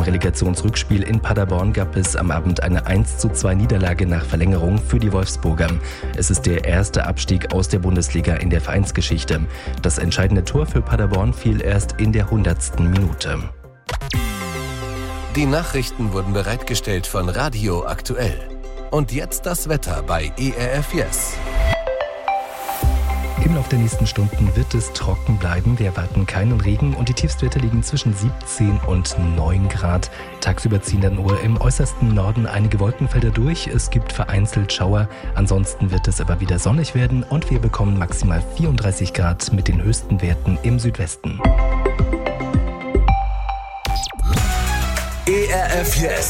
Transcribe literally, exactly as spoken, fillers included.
Im Relegationsrückspiel in Paderborn gab es am Abend eine eins zu zwei Niederlage nach Verlängerung für die Wolfsburger. Es ist der erste Abstieg aus der Bundesliga in der Vereinsgeschichte. Das entscheidende Tor für Paderborn fiel erst in der hundertsten Minute. Die Nachrichten wurden bereitgestellt von Radio Aktuell. Und jetzt das Wetter bei E R F Yes. Im Laufe der nächsten Stunden wird es trocken bleiben. Wir erwarten keinen Regen und die Tiefstwerte liegen zwischen siebzehn und neun Grad. Tagsüber ziehen dann nur im äußersten Norden einige Wolkenfelder durch. Es gibt vereinzelt Schauer. Ansonsten wird es aber wieder sonnig werden und wir bekommen maximal vierunddreißig Grad mit den höchsten Werten im Südwesten. E R F Yes.